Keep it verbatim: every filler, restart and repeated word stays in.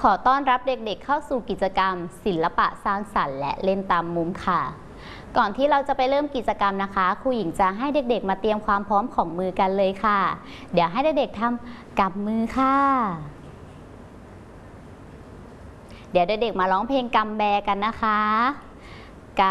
ขอต้อนรับเด็กๆเข้าสู่กิจกรรมศิลปะสร้างสรรค์และเล่นตามมุมค่ะก่อนที่เราจะไปเริ่มกิจกรรมนะคะครูหญิงจะให้เด็กๆมาเตรียมความพร้อมของมือกันเลยค่ะเดี๋ยวให้เด็กๆทำกับมือค่ะเดี๋ยวเด็กๆมาร้องเพลงกำแบกันนะคะ